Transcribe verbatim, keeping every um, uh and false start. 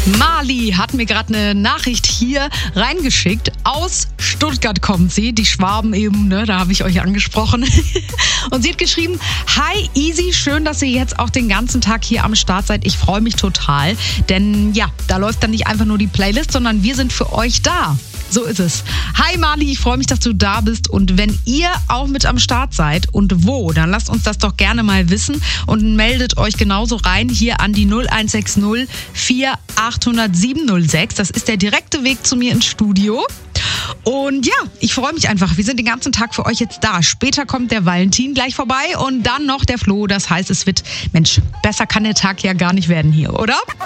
Marli hat mir gerade eine Nachricht hier reingeschickt. Aus Stuttgart kommt sie, die Schwaben eben, ne, da habe ich euch angesprochen. Und sie hat geschrieben: Hi Easy, schön, dass ihr jetzt auch den ganzen Tag hier am Start seid. Ich freue mich total, denn ja, da läuft dann nicht einfach nur die Playlist, sondern wir sind für euch da. So ist es. Hi Marli, ich freue mich, dass du da bist. Und wenn ihr auch mit am Start seid und wo, dann lasst uns das doch gerne mal wissen und meldet euch genauso rein hier an die null eins sechs null vier acht null null sieben null sechs. Das ist der direkte Weg zu mir ins Studio. Und ja, ich freue mich einfach. Wir sind den ganzen Tag für euch jetzt da. Später kommt der Valentin gleich vorbei und dann noch der Flo. Das heißt, es wird, Mensch, besser kann der Tag ja gar nicht werden hier, oder?